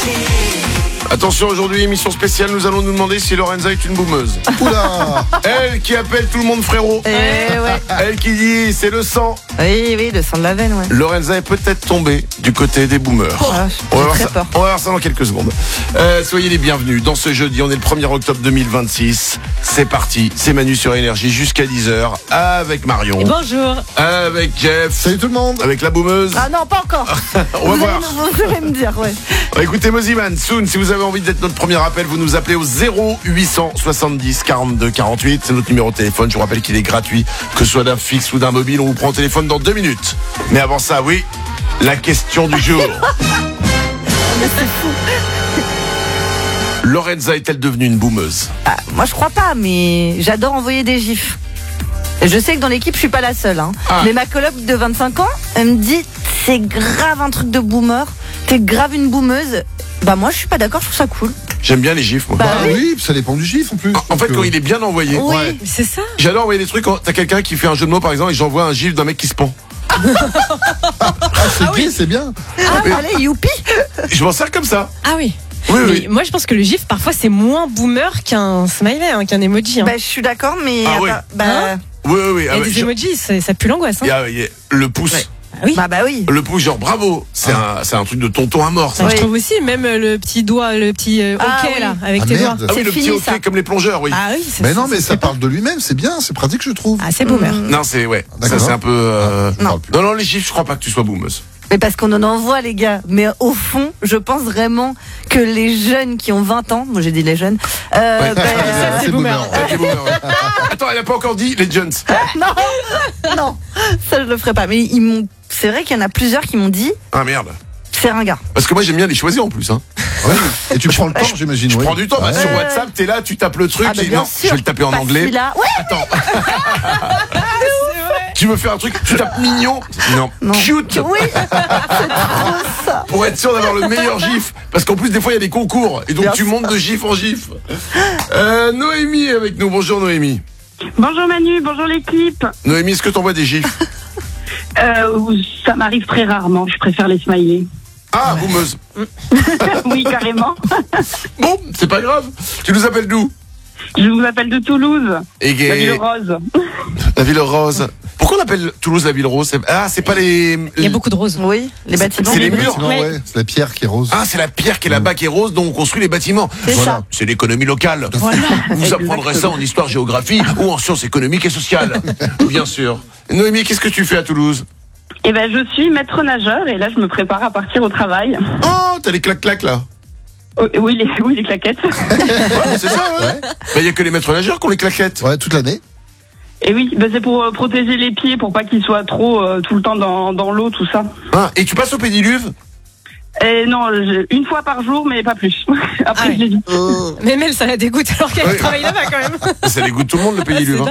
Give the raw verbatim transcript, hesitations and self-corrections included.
Attention, aujourd'hui, émission spéciale, nous allons nous demander si Lorenza est une boumeuse. Oula. Elle qui appelle tout le monde frérot. Eh ouais. Elle qui dit c'est le sang. Oui, oui, le sang de la veine, ouais. Lorenza est peut-être tombée du côté des boomers. Ah, On va, j'ai voir très ça, peur. on va voir ça dans quelques secondes. Euh, soyez les bienvenus dans ce jeudi, on est le premier octobre deux mille vingt-six. C'est parti, c'est Manu sur Énergie jusqu'à dix heures avec Marion, Et bonjour. avec Jeff, Salut tout le monde. avec la boumeuse. Ah non, pas encore. On va vous, voir. allez, vous allez me dire, ouais. Écoutez Moziman, Soon, si vous avez envie d'être notre premier appel, vous nous appelez au zéro huit cent soixante-dix quarante-deux quarante-huit. C'est notre numéro de téléphone, je vous rappelle qu'il est gratuit, que ce soit d'un fixe ou d'un mobile. On vous prend au téléphone dans deux minutes. Mais avant ça, oui, la question du jour. Lorenza est-elle devenue une boumeuse? Ah, moi, je crois pas, mais j'adore envoyer des gifs. Et je sais que dans l'équipe, je suis pas la seule. Hein. Ah. Mais ma coloc de vingt-cinq ans, elle me dit c'est grave un truc de boomer. T'es grave une boumeuse. Bah moi, je suis pas d'accord. Je trouve ça cool. J'aime bien les gifs, moi. Bah, Ah oui, ça dépend du gif en plus. En fait, Donc, quand euh, il est bien envoyé, Oui. Ouais. C'est ça. j'adore envoyer des trucs quand t'as quelqu'un qui fait un jeu de mots, par exemple, et j'envoie un gif d'un mec qui se pend. Ah, c'est bien, c'est bien. Ah, allez, youpi. Je m'en sers comme ça. Ah oui. Oui, Mais oui. moi, je pense que le gif, parfois, c'est moins boomer qu'un smiley, hein, qu'un emoji. Hein. Bah, je suis d'accord, mais Ah oui. attends, bah, Hein Oui, oui, oui. Il y Ah a ouais, des je- emojis, ça, ça pue l'angoisse. il y Hein. a- il y a le pouce. Ouais. Ah oui. bah, bah oui. Le pouce, genre bravo. C'est un, c'est un truc de tonton à mort, ça. Moi, Oui. je trouve aussi, même le petit doigt, le petit euh, Ah OK, oui. là, avec Ah, tes merde. doigts. Ah oui, C'est le petit fini, OK ça. comme les plongeurs, oui. Ah oui, c'est Mais non, mais c'est ça pas- parle de lui-même, c'est bien, c'est pratique, je trouve. Ah, c'est boomer. Non, c'est ouais. Ça, D'accord. c'est un peu. euh, On parle plus. Non, non, les gifs, je crois pas que tu sois boumeuse. Mais parce qu'on en envoie, les gars. Mais au fond, je pense vraiment que les jeunes qui ont vingt ans, moi j'ai dit les jeunes, euh, Ouais. bah, Ça, c'est boomer. Ouais, les boomers, ouais. Attends, elle a pas encore dit les Jones. non, non, ça je le ferai pas. Mais ils m'ont, c'est vrai qu'il y en a plusieurs qui m'ont dit, Ah merde. c'est ringard. Parce que moi j'aime bien les choisir en plus. Hein. Ouais. Et tu prends le temps, j'imagine. Je oui. prends du temps. Bah, Ouais. sur WhatsApp, t'es là, tu tapes le truc. Ah, bah, et bien non, sûr. je vais le taper en Pas anglais. celui-là. Ouais. Attends, C'est vrai. tu veux faire un truc, tu tapes mignon. Non, Non. cute. Oui, c'est trop ça. Pour être sûr d'avoir le meilleur gif. Parce qu'en plus, des fois, il y a des concours. Et donc, Bien tu sûr. montes de gif en gif. Euh, Noémie est avec nous. Bonjour, Noémie. Bonjour Manu, bonjour l'équipe. Noémie, est-ce que t'envoies des gifs? Euh, ça m'arrive très rarement, je préfère les smileys. Ah, boumeuse. Oui, carrément. Bon, c'est pas grave. Tu nous appelles d'où? Je vous appelle de Toulouse, Et la ville rose. la ville rose. Pourquoi on appelle Toulouse la ville rose? C'est- Ah, c'est pas les. Il y a beaucoup de roses. Oui, les C'est- bâtiments. c'est les Ouais, murs. sinon, Ouais. ouais, c'est la pierre qui est rose. Ah, c'est la pierre qui est là-bas qui est rose, donc on construit les bâtiments. C'est Voilà. ça. C'est l'économie locale. Vous apprendrez ça en histoire-géographie ou en sciences économiques et sociales. Bien sûr. Noémie, qu'est-ce que tu fais à Toulouse? Eh ben, je suis maître nageur et là, je me prépare à partir au travail. Oh, t'as les clac-clac là. Oh, oui, les, oui, les claquettes. Ouais, c'est ça, ouais. Il Ouais. y a que les maîtres nageurs qui ont les claquettes. Ouais, toute l'année. Et oui, ben, c'est pour euh, protéger les pieds, pour pas qu'ils soient trop euh, tout le temps dans, dans l'eau, tout ça. Ah, et tu passes au pédiluve? Et non, je- une fois par jour, mais pas plus. Après, Ah ouais. je les dis. Même elle, ça la dégoûte alors qu'elle Oui. travaille là-bas quand même. Ça dégoûte tout le monde le pédiluve. C'est hein.